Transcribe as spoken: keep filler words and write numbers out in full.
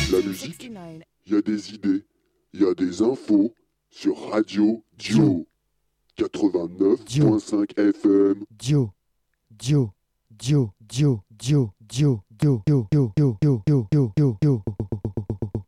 La musique, il y a des idées, il y a des infos sur Radio Dio quatre-vingt-neuf virgule cinq F M. Dio, Dio, Dio, Dio, Dio, Dio, Dio, Dio, Dio, Dio, Dio, Dio, Dio, Dio.